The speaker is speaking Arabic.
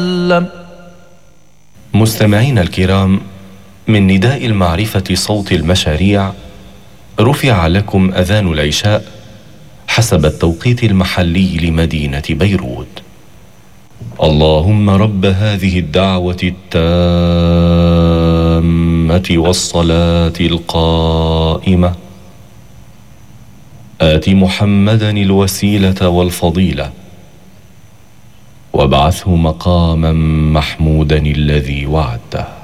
مستمعينا الكرام، من نداء المعرفة صوت المشاريع رفع لكم أذان العشاء حسب التوقيت المحلي لمدينة بيروت. اللهم رب هذه الدعوة التامة والصلاة القائمة آت محمدا الوسيلة والفضيلة وابعثه مقاما محمودا الذي وعدته.